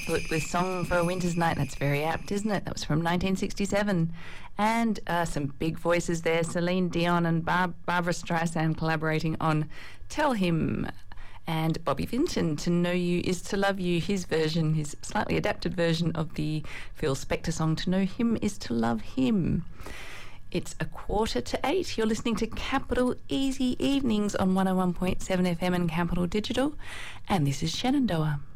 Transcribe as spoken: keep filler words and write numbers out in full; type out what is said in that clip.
But with Song for a Winter's Night, that's very apt, isn't it? That was from nineteen sixty-seven. And uh, some big voices there, Celine Dion and Bar- Barbara Streisand collaborating on Tell Him. And Bobby Vinton, To Know You Is To Love You, his version, his slightly adapted version of the Phil Spector song, To Know Him Is To Love Him. It's a quarter to eight. You're listening to Capital Easy Evenings on one oh one point seven F M and Capital Digital. And this is Shenandoah.